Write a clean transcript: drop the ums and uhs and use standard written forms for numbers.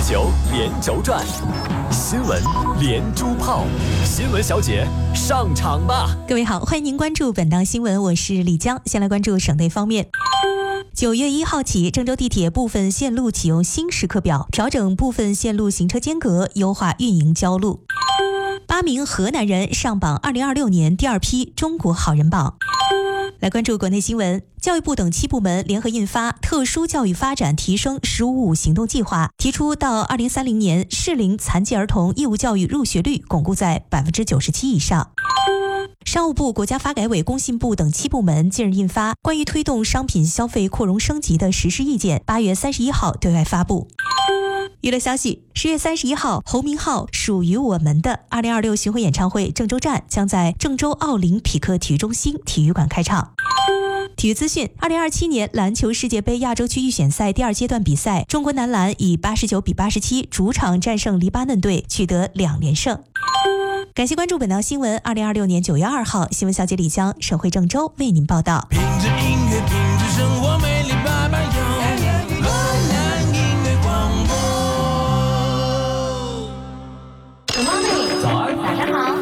球连轴转，新闻连珠炮，新闻小姐上场吧！ 各位好，欢迎您关注本档新闻，我是李江。先来关注省内方面。9月1号起，郑州地铁部分线路启用新时刻表，调整部分线路行车间隔，优化运营交路。8名河南人上榜2026年第2批中国好人榜。来关注国内新闻，教育部等7部门联合印发《特殊教育发展提升“15+5”行动计划》，提出到2030年适龄残疾儿童义务教育入学率巩固在97%以上。商务部、国家发改委、工信部等7部门近日印发《关于推动商品消费扩容升级的实施意见》，8月31号对外发布。娱乐消息，10月31号，侯明昊属于我们的2026巡回演唱会郑州站将在郑州奥林匹克体育中心体育馆开场。体育资讯，2027年篮球世界杯亚洲区预选赛第2阶段比赛，中国男篮以89-87主场战胜黎巴嫩队，取得2连胜。感谢关注本档新闻，2026年9月2号，新闻小姐李江，省会郑州为您报道。 品质音乐，品质生活，美丽吧。